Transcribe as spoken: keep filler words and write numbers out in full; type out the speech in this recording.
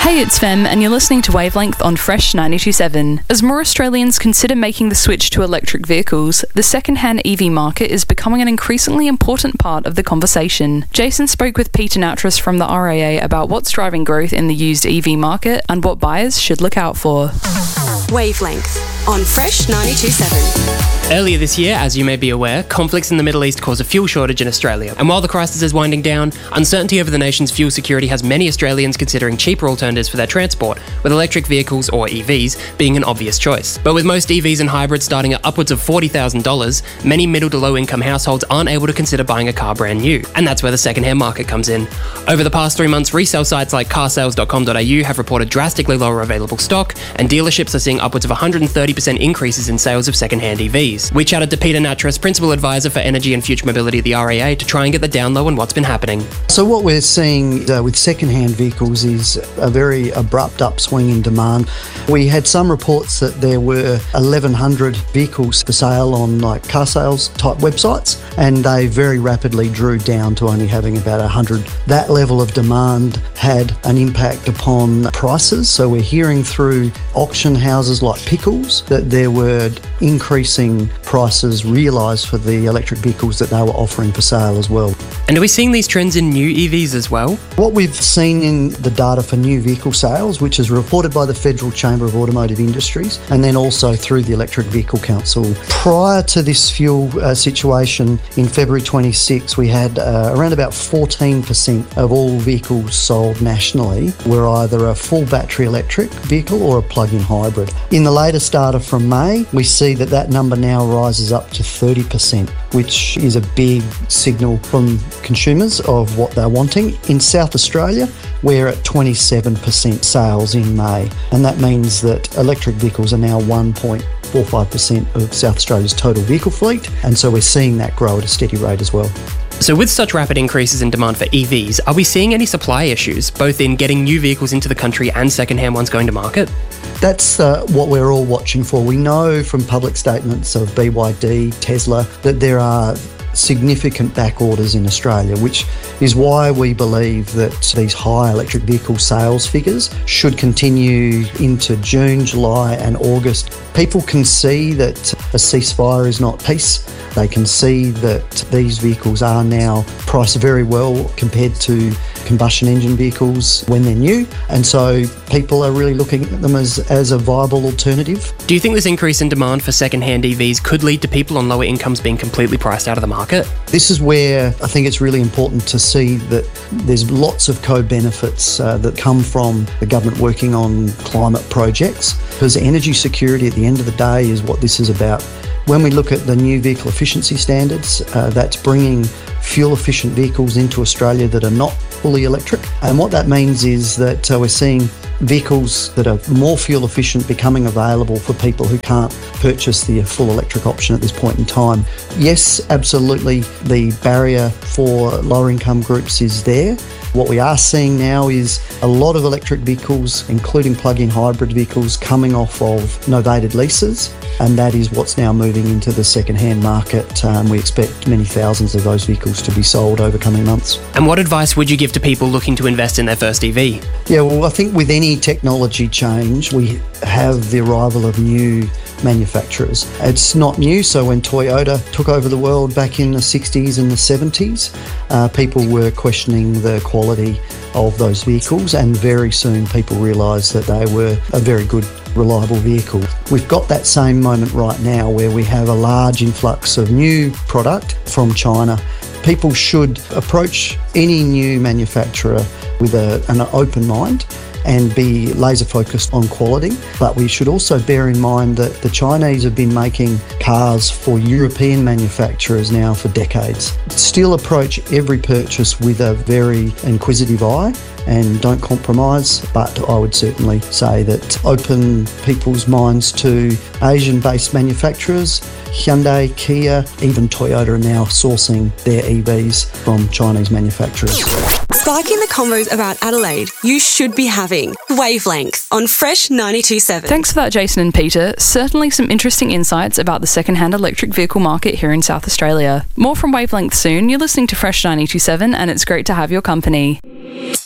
Hey, it's Fem, and you're listening to Wavelength on Fresh ninety-two point seven. As more Australians consider making the switch to electric vehicles, the second-hand E V market is becoming an increasingly important part of the conversation. Jason spoke with Peter Nattrass from the R A A about what's driving growth in the used E V market and what buyers should look out for. Wavelength on Fresh ninety-two point seven. Earlier this year, as you may be aware, conflicts in the Middle East caused a fuel shortage in Australia. And while the crisis is winding down, uncertainty over the nation's fuel security has many Australians considering cheaper alternatives for their transport, with electric vehicles, or E Vs, being an obvious choice. But with most E Vs and hybrids starting at upwards of forty thousand dollars, many middle to low income households aren't able to consider buying a car brand new. And that's where the second-hand market comes in. Over the past three months, resale sites like car sales dot com dot a u have reported drastically lower available stock, and dealerships are seeing upwards of one hundred thirty percent increases in sales of second-hand E Vs. We chatted to Peter Nattrass, Principal Advisor for Energy and Future Mobility at the R A A, to try and get the down low on what's been happening. So what we're seeing uh, with second-hand vehicles is a very abrupt upswing in demand. We had some reports that there were eleven hundred vehicles for sale on like car sales type websites, and they very rapidly drew down to only having about one hundred. That level of demand had an impact upon prices. So we're hearing through auction houses like Pickles that there were increasing prices realised for the electric vehicles that they were offering for sale as well. And are we seeing these trends in new E Vs as well? What we've seen in the data for new vehicle sales, which is reported by the Federal Chamber of Automotive Industries, and then also through the Electric Vehicle Council. Prior to this fuel uh, situation in February twenty-sixth, we had uh, around about fourteen percent of all vehicles sold nationally were either a full battery electric vehicle or a plug-in hybrid. In the latest data from May, we see that that number now rises up to thirty percent, which is a big signal from consumers of what they're wanting. In South Australia, we're at twenty-seven percent sales in May, and that means that electric vehicles are now one point four five percent of South Australia's total vehicle fleet, and so we're seeing that grow at a steady rate as well. So with such rapid increases in demand for E Vs, are we seeing any supply issues, both in getting new vehicles into the country and second-hand ones going to market? That's uh, what we're all watching for. We know from public statements of B Y D, Tesla, that there are significant back orders in Australia, which is why we believe that these high electric vehicle sales figures should continue into June, July and August. People can see that a ceasefire is not peace. They can see that these vehicles are now priced very well compared to combustion engine vehicles when they're new, and so people are really looking at them as, as a viable alternative. Do you think this increase in demand for second-hand E Vs could lead to people on lower incomes being completely priced out of the market? This is where I think it's really important to see that there's lots of co-benefits uh, that come from the government working on climate projects, because energy security at the end of the day is what this is about. When we look at the new vehicle efficiency standards, uh, that's bringing fuel-efficient vehicles into Australia that are not fully electric. And what that means is that uh, we're seeing vehicles that are more fuel efficient becoming available for people who can't purchase the full electric option at this point in time. Yes, absolutely, the barrier for lower income groups is there. What we are seeing now is a lot of electric vehicles, including plug-in hybrid vehicles, coming off of novated leases, and that is what's now moving into the second-hand market. Um, we expect many thousands of those vehicles to be sold over coming months. And what advice would you give to people looking to invest in their first E V? Yeah, well, I think with any technology change, we have the arrival of new manufacturers. It's not new, so when Toyota took over the world back in the sixties and the seventies, uh, people were questioning the quality of those vehicles, and very soon people realised that they were a very good, reliable vehicle. We've got that same moment right now where we have a large influx of new product from China. People should approach any new manufacturer with a, an open mind and be laser focused on quality. But we should also bear in mind that the Chinese have been making cars for European manufacturers now for decades. Still approach every purchase with a very inquisitive eye and don't compromise, but I would certainly say that open people's minds to Asian-based manufacturers. Hyundai, Kia, even Toyota are now sourcing their E Vs from Chinese manufacturers. Sparking the convos about Adelaide you should be having. Wavelength on Fresh ninety-two point seven. Thanks for that, Jason and Peter. Certainly some interesting insights about the second-hand electric vehicle market here in South Australia. More from Wavelength soon. You're listening to Fresh ninety-two point seven, and it's great to have your company.